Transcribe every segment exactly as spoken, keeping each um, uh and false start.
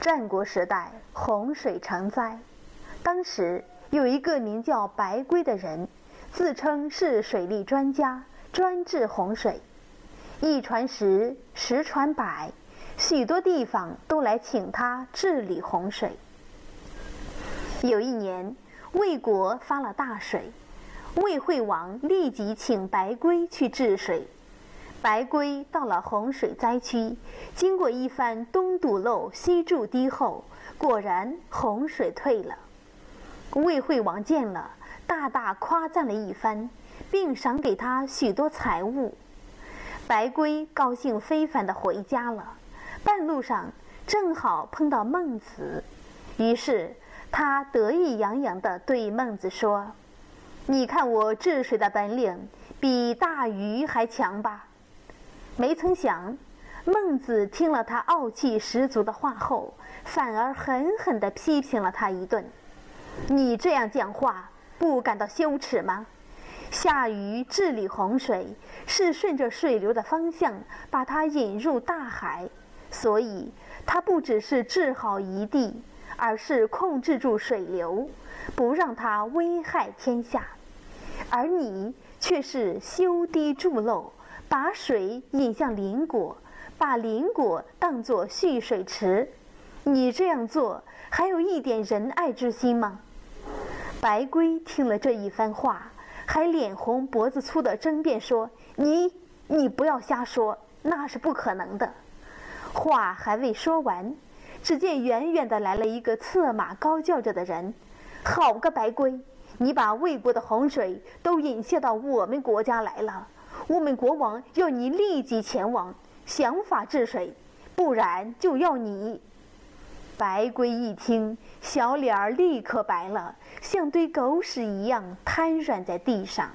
战国时代，洪水成灾。当时有一个名叫白圭的人，自称是水利专家，专治洪水。一传十，十传百，许多地方都来请他治理洪水。有一年，魏国发了大水，魏惠王立即请白圭去治水。白圭到了洪水灾区，经过一番东堵漏西筑堤后，果然洪水退了。魏惠王见了，大大夸赞了一番，并赏给他许多财物。白圭高兴非凡地回家了，半路上正好碰到孟子，于是他得意洋洋地对孟子说：“你看我治水的本领，比大禹还强吧？”没曾想，孟子听了他傲气十足的话后，反而狠狠地批评了他一顿：“你这样讲话，不感到羞耻吗？夏禹治理洪水，是顺着水流的方向把它引入大海，所以他不只是治好一地，而是控制住水流，不让它危害天下。而你却是修堤筑漏，把水引向邻国，把邻国当作蓄水池，你这样做还有一点仁爱之心吗？”白圭听了这一番话，还脸红脖子粗地争辩说：“你你不要瞎说，那是不可能的。”话还未说完，只见远远地来了一个策马高叫着的人：“好个白圭，你把魏国的洪水都引泄到我们国家来了，我们国王要你立即前往，想法治水，不然就要你。”白圭一听，小脸儿立刻白了，像堆狗屎一样瘫软在地上。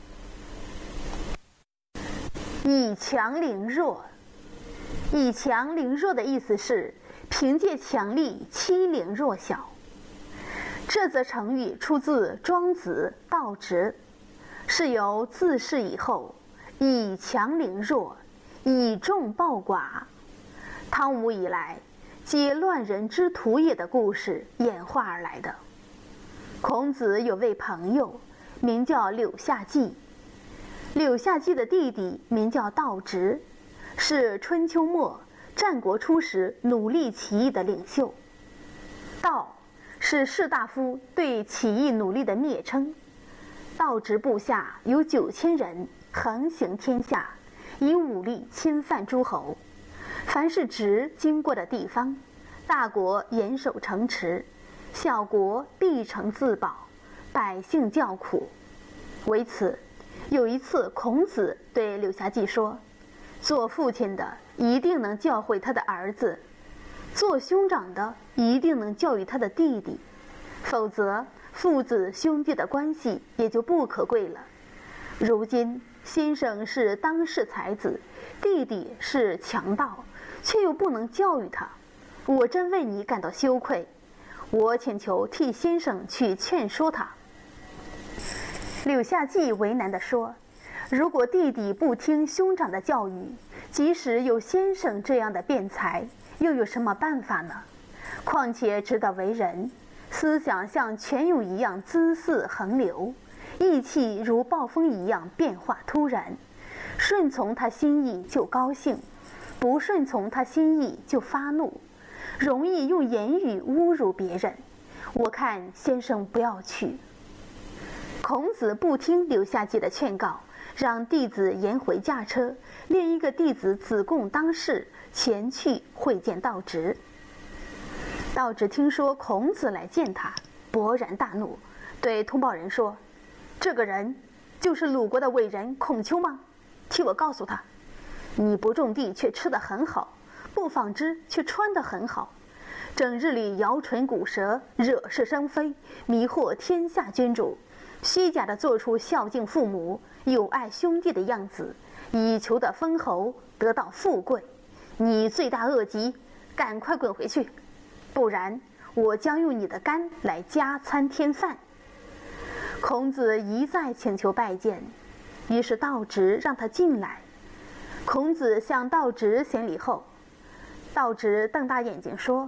以强凌弱，以强凌弱的意思是凭借强力欺凌弱小。这则成语出自《庄子·道直》，是由自是以后以强凌弱，以众暴寡，汤武以来皆乱人之徒也的故事演化而来的。孔子有位朋友名叫柳下骥，柳下骥的弟弟名叫道直，是春秋末战国初时努力起义的领袖。道是士大夫对起义努力的蔑称。道直部下有九千人，横行天下，以武力侵犯诸侯。凡是直经过的地方，大国严守城池，小国必城自保，百姓叫苦。为此，有一次孔子对柳下骥说：“做父亲的一定能教诲他的儿子，做兄长的一定能教育他的弟弟，否则父子兄弟的关系也就不可贵了。如今先生是当世才子，弟弟是强盗，却又不能教育他，我真为你感到羞愧。我请求替先生去劝说他。”柳下骥为难地说：“如果弟弟不听兄长的教育，即使有先生这样的辩才，又有什么办法呢？况且知道为人，思想像泉涌一样滋肆横流，意气如暴风一样变化突然，顺从他心意就高兴，不顺从他心意就发怒，容易用言语侮辱别人。我看先生不要去。”孔子不听柳下骥的劝告，让弟子颜回驾车，另一个弟子子贡当事，前去会见道直。道直听说孔子来见他，勃然大怒，对通报人说：“这个人就是鲁国的伟人孔丘吗？替我告诉他，你不种地却吃得很好，不纺织却穿得很好，整日里摇唇鼓舌，惹是生非，迷惑天下君主，虚假地做出孝敬父母、友爱兄弟的样子，以求得封侯，得到富贵。你罪大恶极，赶快滚回去，不然我将用你的肝来加餐添饭。”孔子一再请求拜见，于是道直让他进来。孔子向道直行礼后，道直瞪大眼睛说：“